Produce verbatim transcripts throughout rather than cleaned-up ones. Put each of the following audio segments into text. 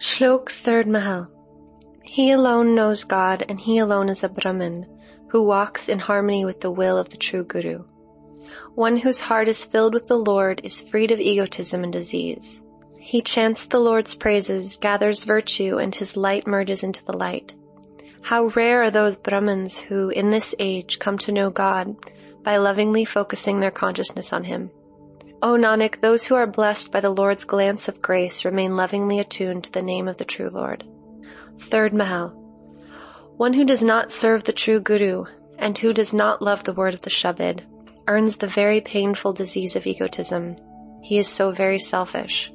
Shlok third Mahal. He alone knows God, and he alone is a Brahmin, who walks in harmony with the will of the true Guru. One whose heart is filled with the Lord is freed of egotism and disease. He chants the Lord's praises, gathers virtue, and his light merges into the light. How rare are those Brahmins who, in this age, come to know God by lovingly focusing their consciousness on him. O Nanak, those who are blessed by the Lord's glance of grace remain lovingly attuned to the name of the true Lord. Third Mahal. One who does not serve the true Guru, and who does not love the word of the Shabad, earns the very painful disease of egotism. He is so very selfish.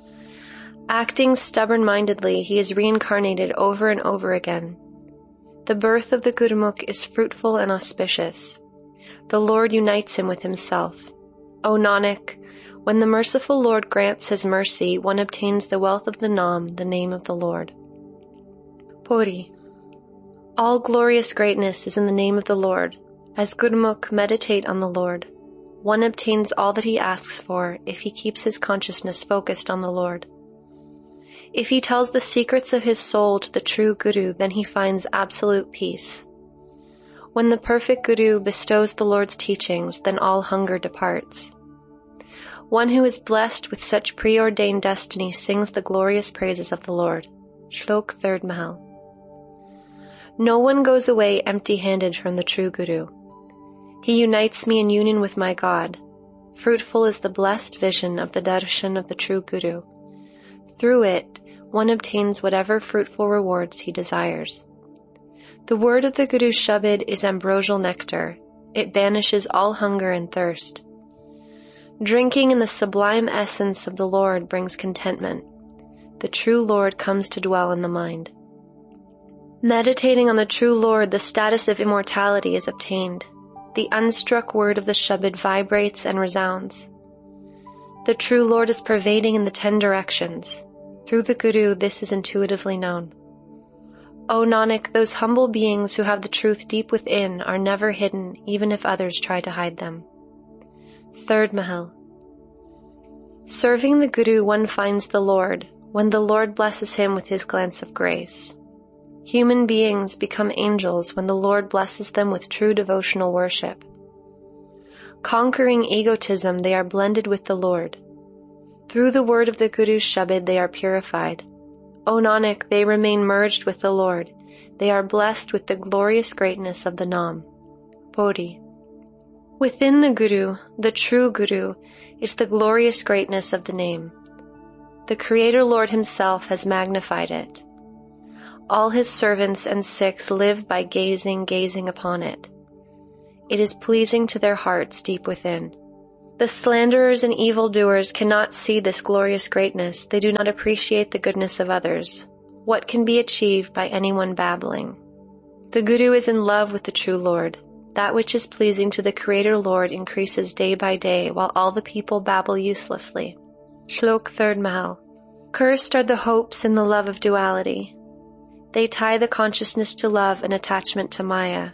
Acting stubborn-mindedly, he is reincarnated over and over again. The birth of the Gurumukh is fruitful and auspicious. The Lord unites him with himself. O Nanak, when the merciful Lord grants his mercy, one obtains the wealth of the Nam, the name of the Lord. Puri. All glorious greatness is in the name of the Lord. As Gurumukh meditate on the Lord, one obtains all that he asks for if he keeps his consciousness focused on the Lord. If he tells the secrets of his soul to the true Guru, then he finds absolute peace. When the perfect Guru bestows the Lord's teachings, then all hunger departs. One who is blessed with such preordained destiny sings the glorious praises of the Lord. Shlok third Mahal. No one goes away empty-handed from the true Guru. He unites me in union with my God. Fruitful is the blessed vision of the darshan of the true Guru. Through it, one obtains whatever fruitful rewards he desires. The word of the Guru's Shabad is ambrosial nectar. It banishes all hunger and thirst. Drinking in the sublime essence of the Lord brings contentment. The true Lord comes to dwell in the mind. Meditating on the true Lord, the status of immortality is obtained. The unstruck word of the Shabad vibrates and resounds. The true Lord is pervading in the ten directions. Through the Guru, this is intuitively known. O Nanak, those humble beings who have the truth deep within are never hidden, even if others try to hide them. Third Mahal. Serving the Guru, one finds the Lord, when the Lord blesses him with his glance of grace. Human beings become angels when the Lord blesses them with true devotional worship. Conquering egotism, they are blended with the Lord. Through the word of the Guru's Shabad, they are purified. O Nanak, they remain merged with the Lord. They are blessed with the glorious greatness of the Nam. Bodhi. Within the Guru, the true Guru, is the glorious greatness of the name. The Creator Lord himself has magnified it. All his servants and Sikhs live by gazing, gazing upon it. It is pleasing to their hearts deep within. The slanderers and evildoers cannot see this glorious greatness. They do not appreciate the goodness of others. What can be achieved by anyone babbling? The Guru is in love with the true Lord. That which is pleasing to the Creator Lord increases day by day, while all the people babble uselessly. Shlok third Mahal. Cursed are the hopes in the love of duality. They tie the consciousness to love and attachment to Maya.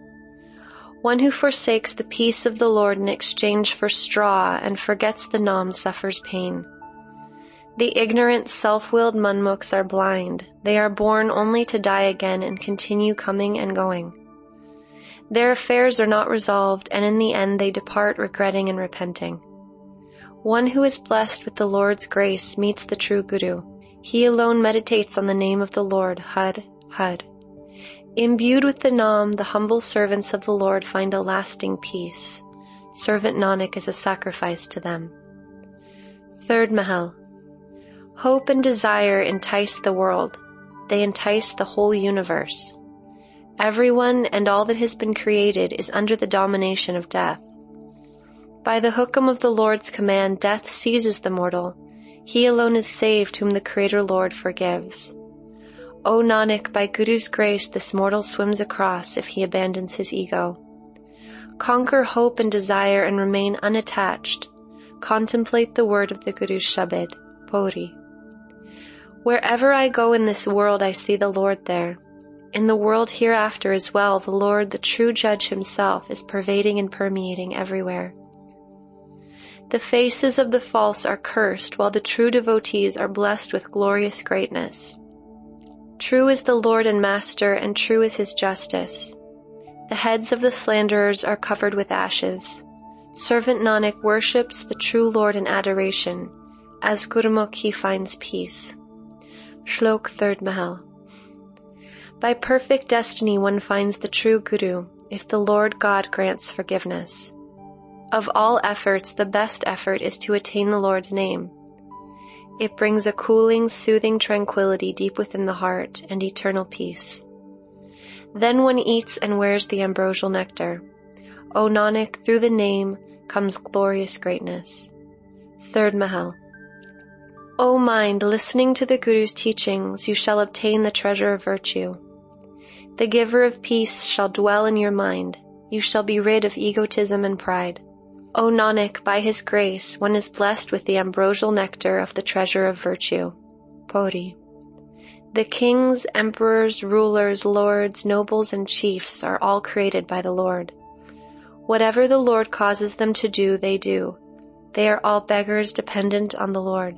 One who forsakes the peace of the Lord in exchange for straw and forgets the Nam suffers pain. The ignorant, self-willed Manmukhs are blind. They are born only to die again and continue coming and going. Their affairs are not resolved, and in the end they depart regretting and repenting. One who is blessed with the Lord's grace meets the true Guru. He alone meditates on the name of the Lord, Har, Har. Imbued with the Nam, the humble servants of the Lord find a lasting peace. Servant Nanak is a sacrifice to them. Third Mahal. Hope and desire entice the world. They entice the whole universe. Everyone and all that has been created is under the domination of death. By the hukam of the Lord's command, death seizes the mortal. He alone is saved whom the Creator Lord forgives. O Nanak, by Guru's grace this mortal swims across if he abandons his ego. Conquer hope and desire and remain unattached. Contemplate the word of the Guru's Shabad, Puri. Wherever I go in this world I see the Lord there. In the world hereafter as well, the Lord, the true Judge himself, is pervading and permeating everywhere. The faces of the false are cursed, while the true devotees are blessed with glorious greatness. True is the Lord and Master, and true is his justice. The heads of the slanderers are covered with ashes. Servant Nanak worships the true Lord in adoration. As Gurmukh he finds peace. Shlok third Mahal. By perfect destiny one finds the true Guru, if the Lord God grants forgiveness. Of all efforts, the best effort is to attain the Lord's name. It brings a cooling, soothing tranquility deep within the heart and eternal peace. Then one eats and wears the ambrosial nectar. O Nanak, through the name comes glorious greatness. Third Mahal. O mind, listening to the Guru's teachings, you shall obtain the treasure of virtue. The giver of peace shall dwell in your mind. You shall be rid of egotism and pride. O Nanak, by his grace, one is blessed with the ambrosial nectar of the treasure of virtue. Pauri. The kings, emperors, rulers, lords, nobles, and chiefs are all created by the Lord. Whatever the Lord causes them to do, they do. They are all beggars dependent on the Lord.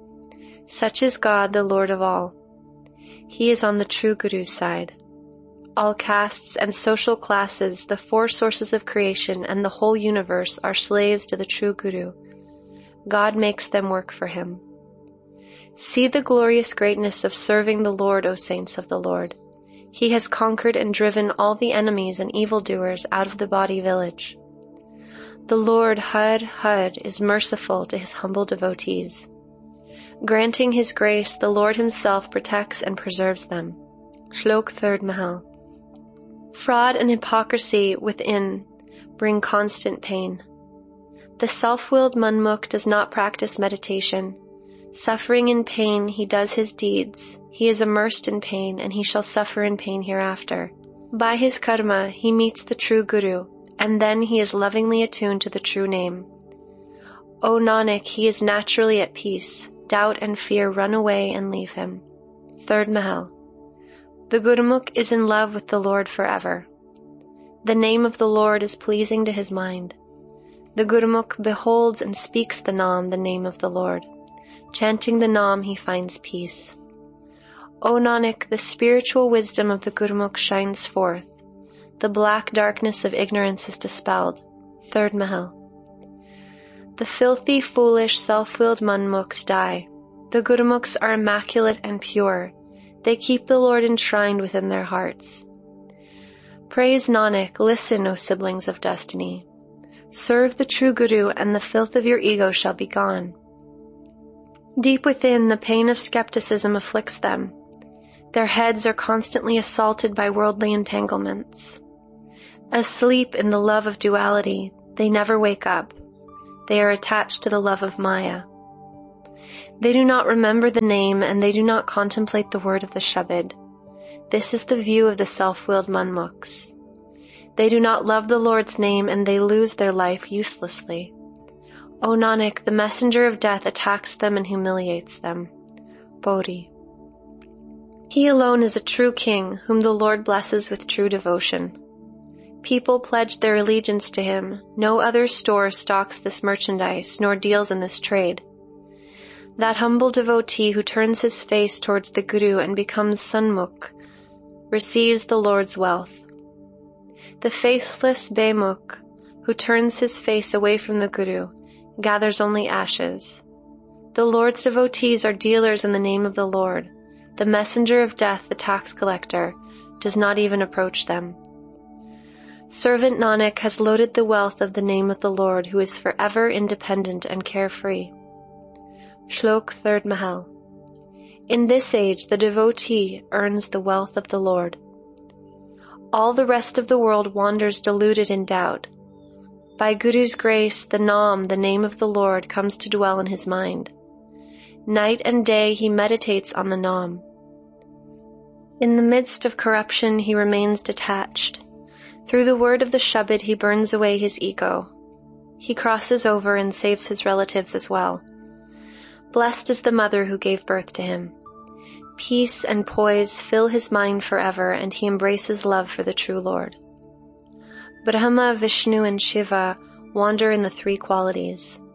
Such is God, the Lord of all. He is on the true Guru's side. All castes and social classes, the four sources of creation, and the whole universe are slaves to the true Guru. God makes them work for him. See the glorious greatness of serving the Lord, O saints of the Lord. He has conquered and driven all the enemies and evildoers out of the body village. The Lord, Har Har, is merciful to his humble devotees. Granting his grace, the Lord himself protects and preserves them. Shlok third Mahal. Fraud and hypocrisy within bring constant pain. The self-willed Manmukh does not practice meditation. Suffering in pain, he does his deeds. He is immersed in pain, and he shall suffer in pain hereafter. By his karma, he meets the true Guru, and then he is lovingly attuned to the true name. O Nanak, he is naturally at peace. Doubt and fear run away and leave him. Third Mahal. The Gurmukh is in love with the Lord forever. The name of the Lord is pleasing to his mind. The Gurmukh beholds and speaks the Nam, the name of the Lord. Chanting the Nam, he finds peace. O Nanak, the spiritual wisdom of the Gurmukh shines forth. The black darkness of ignorance is dispelled. Third Mahal. The filthy, foolish, self-willed Manmukhs die. The Gurmukhs are immaculate and pure. They keep the Lord enshrined within their hearts. Praise Nanak, listen, O siblings of destiny. Serve the true Guru, and the filth of your ego shall be gone. Deep within, the pain of skepticism afflicts them. Their heads are constantly assaulted by worldly entanglements. Asleep in the love of duality, they never wake up. They are attached to the love of Maya. They do not remember the name, and they do not contemplate the word of the Shabad. This is the view of the self-willed Manmukhs. They do not love the Lord's name, and they lose their life uselessly. O Nanak, the messenger of death attacks them and humiliates them. Bodhi. He alone is a true king, whom the Lord blesses with true devotion. People pledge their allegiance to him. No other store stocks this merchandise, nor deals in this trade. That humble devotee who turns his face towards the Guru and becomes Sanmukh receives the Lord's wealth. The faithless Bemukh, who turns his face away from the Guru, gathers only ashes. The Lord's devotees are dealers in the name of the Lord. The messenger of death, the tax collector, does not even approach them. Servant Nanak has loaded the wealth of the name of the Lord, who is forever independent and carefree. Shlok third Mahal. In this age, the devotee earns the wealth of the Lord. All the rest of the world wanders deluded in doubt. By Guru's grace, the Nam, the name of the Lord, comes to dwell in his mind. Night and day he meditates on the Nam. In the midst of corruption he remains detached. Through the word of the Shabad he burns away his ego. He crosses over and saves his relatives as well. Blessed is the mother who gave birth to him. Peace and poise fill his mind forever, and he embraces love for the true Lord. Brahma, Vishnu, and Shiva wander in the three qualities.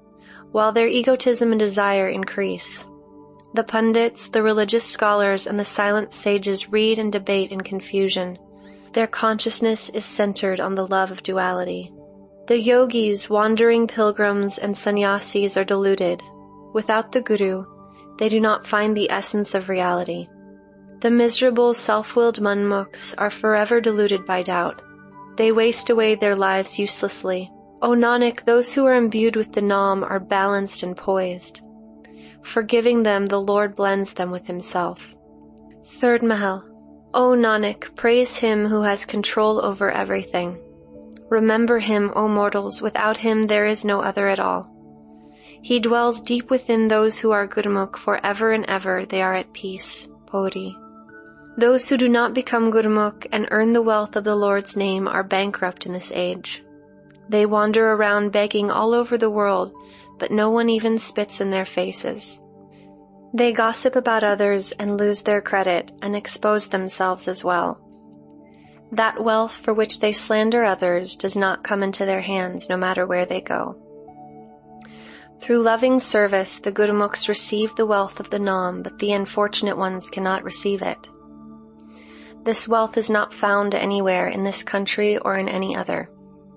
while their egotism and desire increase. The pundits, the religious scholars, and the silent sages read and debate in confusion. Their consciousness is centered on the love of duality. The yogis, wandering pilgrims, and sannyasis are deluded. Without the Guru, they do not find the essence of reality. The miserable, self-willed manmukhs are forever deluded by doubt. They waste away their lives uselessly. O Nanak, those who are imbued with the Naam are balanced and poised. Forgiving them, the Lord blends them with himself. Third Mahal. O Nanak, praise him who has control over everything. Remember him, O mortals, without him there is no other at all. He dwells deep within those who are Gurmukh, for ever and ever they are at peace. Bodhi. Those who do not become Gurmukh and earn the wealth of the Lord's name are bankrupt in this age. They wander around begging all over the world, but no one even spits in their faces. They gossip about others and lose their credit and expose themselves as well. That wealth for which they slander others does not come into their hands no matter where they go. Through loving service, the Gurmukhs receive the wealth of the Naam, but the unfortunate ones cannot receive it. This wealth is not found anywhere in this country or in any other.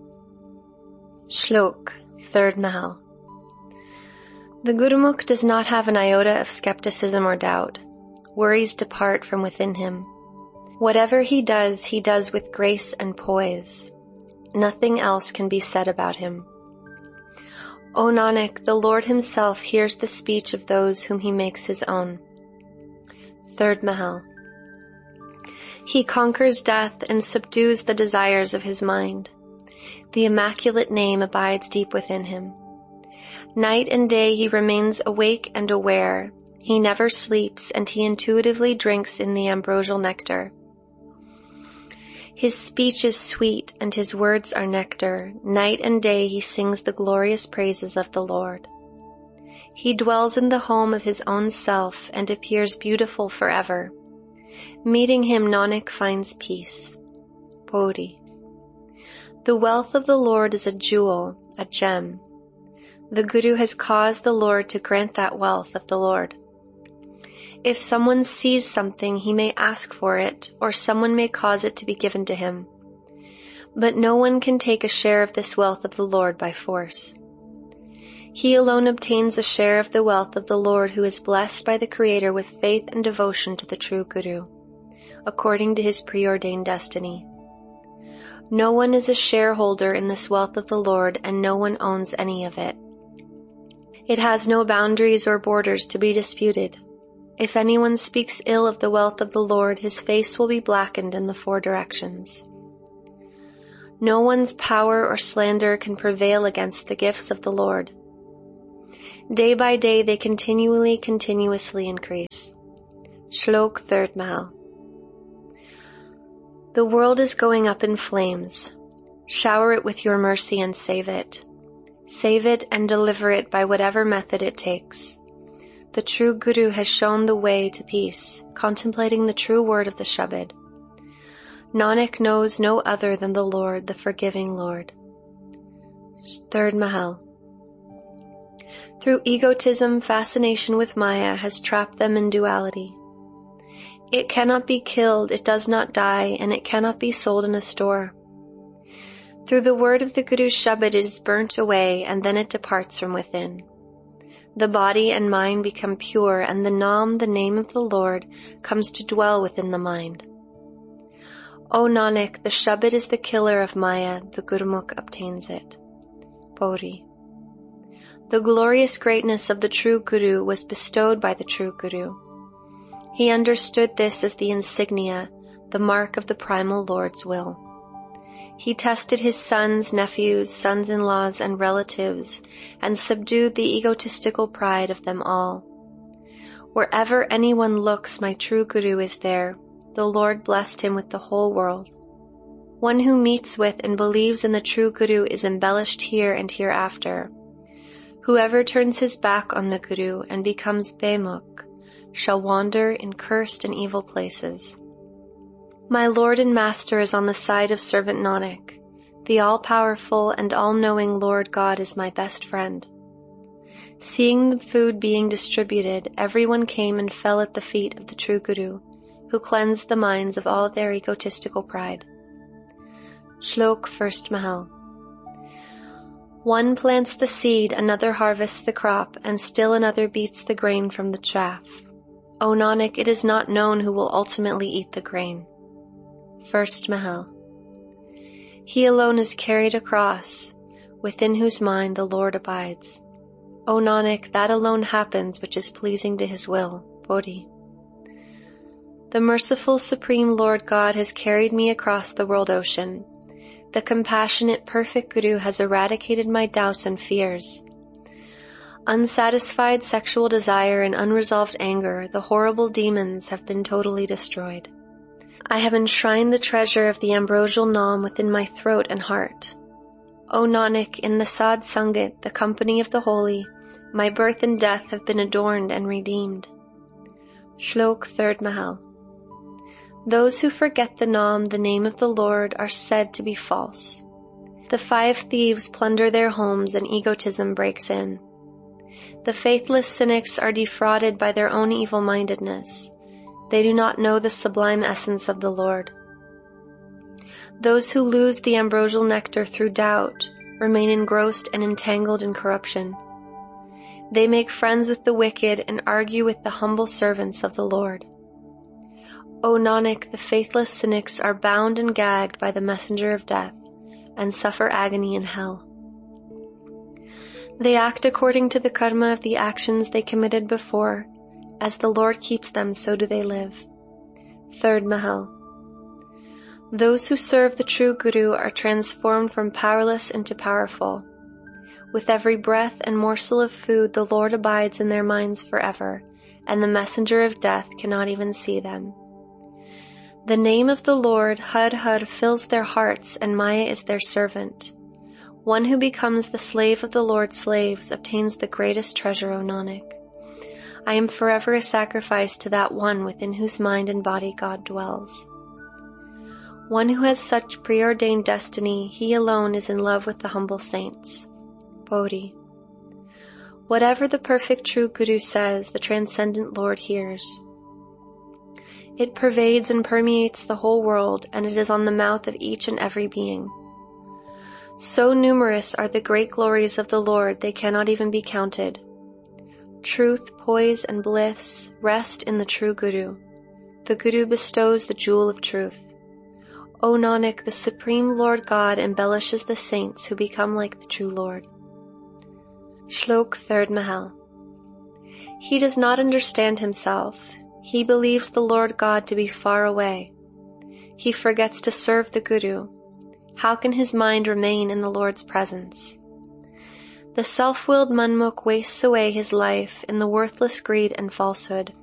Shlok, third Mahal. The Gurmukh does not have an iota of skepticism or doubt. Worries depart from within him. Whatever he does, he does with grace and poise. Nothing else can be said about him. O Nanak, the Lord himself hears the speech of those whom he makes his own. Third Mahal. He conquers death and subdues the desires of his mind. The immaculate name abides deep within him. Night and day he remains awake and aware. He never sleeps, and he intuitively drinks in the ambrosial nectar. His speech is sweet, and his words are nectar. Night and day he sings the glorious praises of the Lord. He dwells in the home of his own self and appears beautiful forever. Meeting him, Nanak finds peace. Bodhi. The wealth of the Lord is a jewel, a gem. The Guru has caused the Lord to grant that wealth of the Lord. If someone sees something, he may ask for it, or someone may cause it to be given to him. But no one can take a share of this wealth of the Lord by force. He alone obtains a share of the wealth of the Lord who is blessed by the Creator with faith and devotion to the true Guru, according to his preordained destiny. No one is a shareholder in this wealth of the Lord, and no one owns any of it. It has no boundaries or borders to be disputed. If anyone speaks ill of the wealth of the Lord, his face will be blackened in the four directions. No one's power or slander can prevail against the gifts of the Lord. Day by day they continually, continuously increase. Shlok third Mahal. The world is going up in flames. Shower it with your mercy and save it. Save it and deliver it by whatever method it takes. The true Guru has shown the way to peace, contemplating the true word of the Shabad. Nanak knows no other than the Lord, the forgiving Lord. Third Mahal. Through egotism, fascination with Maya has trapped them in duality. It cannot be killed, it does not die, and it cannot be sold in a store. Through the word of the Guru's Shabad it is burnt away, and then it departs from within. The body and mind become pure, and the Naam, the name of the Lord, comes to dwell within the mind. O Nanak, the Shabad is the killer of Maya, the Gurmukh obtains it. Bodhi. The glorious greatness of the true Guru was bestowed by the true Guru. He understood this as the insignia, the mark of the primal Lord's will. He tested his sons, nephews, sons-in-laws, and relatives, and subdued the egotistical pride of them all. Wherever anyone looks, my true Guru is there. The Lord blessed him with the whole world. One who meets with and believes in the true Guru is embellished here and hereafter. Whoever turns his back on the Guru and becomes Bemukh shall wander in cursed and evil places. My Lord and Master is on the side of servant Nanak. The all-powerful and all-knowing Lord God is my best friend. Seeing the food being distributed, everyone came and fell at the feet of the true Guru, who cleansed the minds of all their egotistical pride. Shlok First Mahal. One plants the seed, another harvests the crop, and still another beats the grain from the chaff. O Nanak, it is not known who will ultimately eat the grain. First Mahal. He alone is carried across, within whose mind the Lord abides. O Nanak, that alone happens which is pleasing to his will. Bodhi. The merciful Supreme Lord God has carried me across the world ocean. The compassionate perfect Guru has eradicated my doubts and fears. Unsatisfied sexual desire and unresolved anger, the horrible demons, have been totally destroyed. I have enshrined the treasure of the ambrosial Nam within my throat and heart. O Nanak, in the Sad Sangat, the company of the holy, my birth and death have been adorned and redeemed. Shlok Third Mahal. Those who forget the Nam, the name of the Lord, are said to be false. The five thieves plunder their homes and egotism breaks in. The faithless cynics are defrauded by their own evil-mindedness. They do not know the sublime essence of the Lord. Those who lose the ambrosial nectar through doubt remain engrossed and entangled in corruption. They make friends with the wicked and argue with the humble servants of the Lord. O Nanak, the faithless cynics are bound and gagged by the messenger of death and suffer agony in hell. They act according to the karma of the actions they committed before. As the Lord keeps them, so do they live. Third Mahal. Those who serve the true Guru are transformed from powerless into powerful. With every breath and morsel of food, the Lord abides in their minds forever, and the messenger of death cannot even see them. The name of the Lord, Har Har, fills their hearts, and Maya is their servant. One who becomes the slave of the Lord's slaves obtains the greatest treasure, O Nanak. I am forever a sacrifice to that one within whose mind and body God dwells. One who has such preordained destiny, he alone is in love with the humble saints. Bodhi. Whatever the perfect true Guru says, the transcendent Lord hears. It pervades and permeates the whole world, and it is on the mouth of each and every being. So numerous are the great glories of the Lord, they cannot even be counted. Truth, poise, and bliss rest in the true Guru. The Guru bestows the jewel of truth. O Nanak, the Supreme Lord God embellishes the saints who become like the true Lord. Shlok Third Mahal. He does not understand himself. He believes the Lord God to be far away. He forgets to serve the Guru. How can his mind remain in the Lord's presence? The self-willed Manmukh wastes away his life in the worthless greed and falsehood.